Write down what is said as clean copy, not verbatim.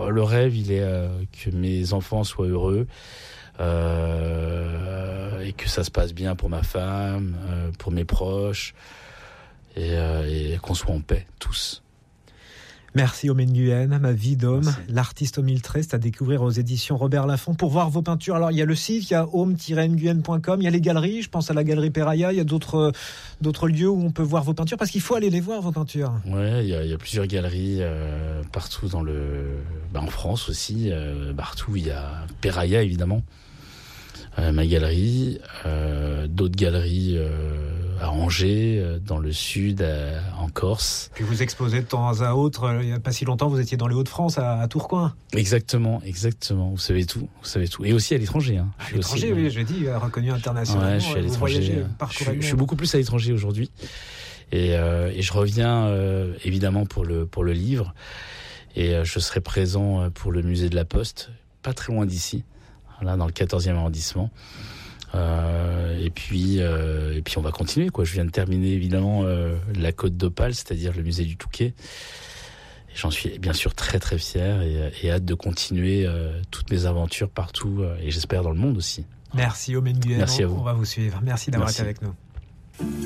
le rêve, il est que mes enfants soient heureux et que ça se passe bien pour ma femme, pour mes proches et qu'on soit en paix tous. Merci Omen Nguyen, Ma vie d'homme, l'artiste aux mille traits, c'est à découvrir aux éditions Robert Laffont. Pour voir vos peintures, alors il y a le site, il y a home-nguyen.com, il y a les galeries, je pense à la galerie Peraya, il y a d'autres lieux où on peut voir vos peintures, parce qu'il faut aller les voir, vos peintures. Ouais, il y a plusieurs galeries partout en France aussi, partout. Il y a Peraya évidemment, ma galerie, d'autres galeries à Angers, dans le sud, en Corse. Puis vous exposez de temps à autre, il n'y a pas si longtemps, vous étiez dans les Hauts-de-France, à Tourcoing. Exactement. Vous savez tout. Et aussi à l'étranger. Hein. À l'étranger, oui, je dis, reconnu internationalement. Ouais, je suis à l'étranger. Je suis beaucoup plus à l'étranger aujourd'hui. Et je reviens évidemment pour le livre. Et je serai présent pour le musée de la Poste, pas très loin d'ici, là dans le 14e arrondissement. Et puis on va continuer, quoi. Je viens de terminer évidemment la Côte d'Opale, c'est-à-dire le musée du Touquet. Et j'en suis bien sûr très très fier et hâte de continuer toutes mes aventures partout et j'espère dans le monde aussi. Merci Omen Nguyen. Merci à vous. On va vous suivre. Merci d'avoir été avec nous.